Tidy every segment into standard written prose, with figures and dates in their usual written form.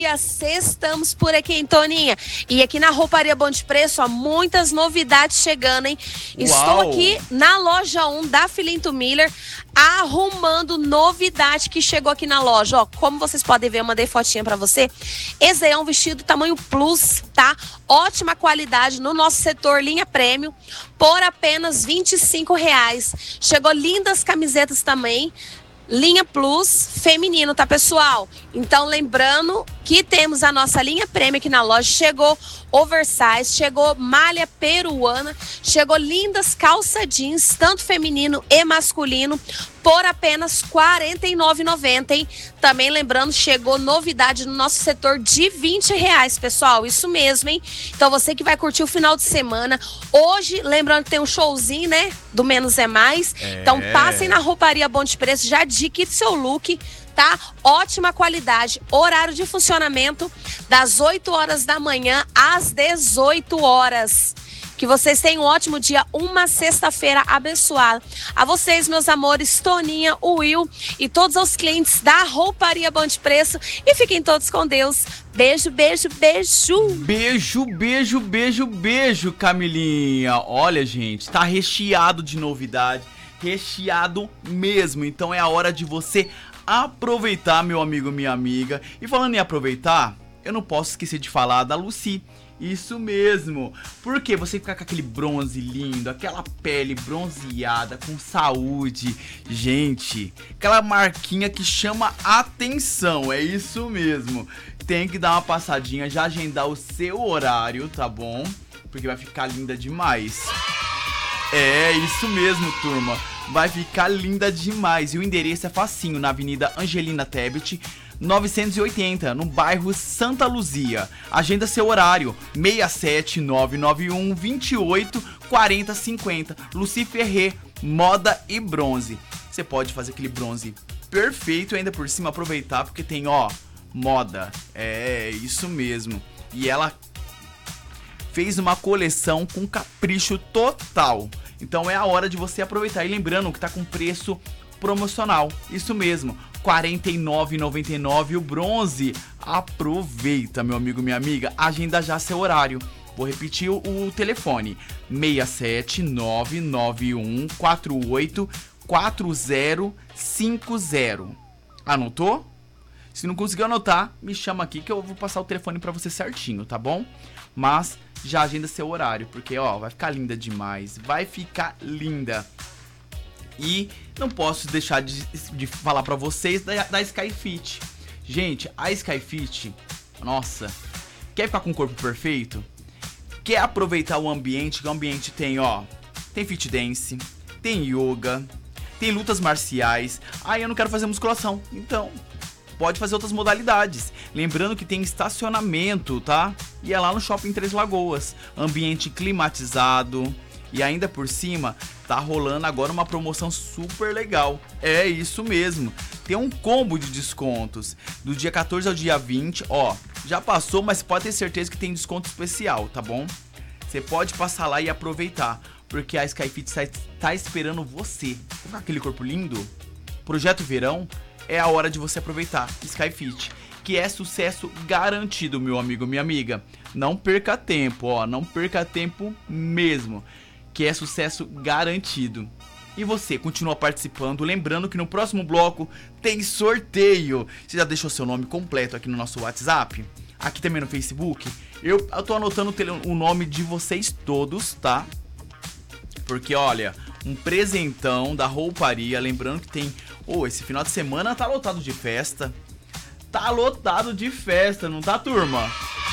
Estamos por aqui, hein, Toninha? E aqui na Rouparia Bom de Preço, ó, muitas novidades chegando, hein? Estou aqui na loja 1 da Filinto Miller, arrumando novidade que chegou aqui na loja. Ó, como vocês podem ver, eu mandei fotinha pra você. Esse aí é um vestido tamanho plus, tá? Ótima qualidade no nosso setor linha prêmio, por apenas R$25. Chegou lindas camisetas também. Linha Plus feminino, tá, pessoal? Então, lembrando que temos a nossa linha prêmio aqui na loja. Chegou oversize, chegou malha peruana, chegou lindas calça jeans, tanto feminino e masculino, por apenas R$49,90, hein? Também lembrando, chegou novidade no nosso setor de R$20, pessoal. Isso mesmo, hein? Então, você que vai curtir o final de semana. Hoje, lembrando que tem um showzinho, né? Do Menos é Mais. Então, passem na Rouparia Bom de Preço, já adquire seu look, tá? Ótima qualidade, horário de funcionamento das 8 horas da manhã às 18 horas. Que vocês tenham um ótimo dia, uma sexta-feira abençoada. A vocês, meus amores, Toninha, Will e todos os clientes da Rouparia Bom de Preço. E fiquem todos com Deus. Beijo, beijo, beijo. Beijo, beijo, beijo, beijo, Camilinha. Olha, gente, tá recheado de novidade. Recheado mesmo. Então é a hora de você aproveitar, meu amigo, minha amiga. E falando em aproveitar, eu não posso esquecer de falar da Lucy. Isso mesmo, porque você ficar com aquele bronze lindo, aquela pele bronzeada, com saúde, gente, aquela marquinha que chama atenção, é isso mesmo. Tem que dar uma passadinha, já agendar o seu horário, tá bom? Porque vai ficar linda demais. É, isso mesmo, turma, vai ficar linda demais. E o endereço é facinho, na Avenida Angelina Tebet, 980, no bairro Santa Luzia. Agenda seu horário, 67991 28 40 50. Lucy Ferrer, moda e bronze. Você pode fazer aquele bronze perfeito e ainda por cima aproveitar, porque tem, ó, moda. É, isso mesmo. E ela fez uma coleção com capricho total. Então é a hora de você aproveitar. E lembrando que tá com preço promocional. Isso mesmo, R$ 49,99 o bronze. Aproveita, meu amigo, minha amiga. Agenda já seu horário. Vou repetir o telefone: 67991 48 4050. Anotou? Se não conseguiu anotar, me chama aqui que eu vou passar o telefone pra você certinho, tá bom? Mas já agenda seu horário, porque ó, vai ficar linda demais. Vai ficar linda. E não posso deixar de falar pra vocês da Skyfit. Gente, a Skyfit, nossa, quer ficar com o corpo perfeito? Quer aproveitar o ambiente? Que o ambiente tem, ó, tem fit dance, tem yoga, tem lutas marciais. Eu não quero fazer musculação, então pode fazer outras modalidades. Lembrando que tem estacionamento, tá? E é lá no Shopping Três Lagoas. Ambiente climatizado. E ainda por cima, tá rolando agora uma promoção super legal. É isso mesmo. Tem um combo de descontos. Do dia 14 ao dia 20, ó. Já passou, mas pode ter certeza que tem desconto especial, tá bom? Você pode passar lá e aproveitar. Porque a Skyfit tá esperando você. Com aquele corpo lindo? Projeto Verão. É a hora de você aproveitar. Skyfit, que é sucesso garantido, meu amigo, minha amiga. Não perca tempo, ó. Não perca tempo mesmo. Que é sucesso garantido. E você continua participando, lembrando que no próximo bloco tem sorteio. Você já deixou seu nome completo aqui no nosso WhatsApp? Aqui também no Facebook. Eu tô anotando o nome de vocês todos, tá? Porque olha, um presentão da rouparia. Lembrando que tem... esse final de semana tá lotado de festa. Tá lotado de festa, não tá, turma?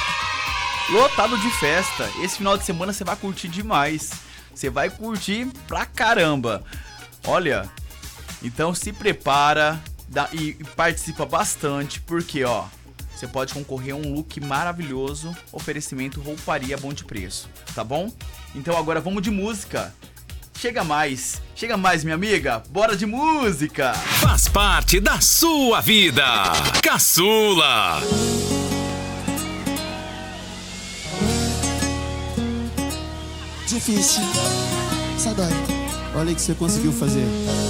Lotado de festa. Esse final de semana você vai curtir demais. Você vai curtir pra caramba. Olha, então se prepara e participa bastante, porque ó, você pode concorrer a um look maravilhoso. Oferecimento Rouparia Bom de Preço, tá bom? Então agora vamos de música. Chega mais, minha amiga. Bora de música. Faz parte da sua vida. Caçula. Difícil. Sadai, olha o que você conseguiu fazer.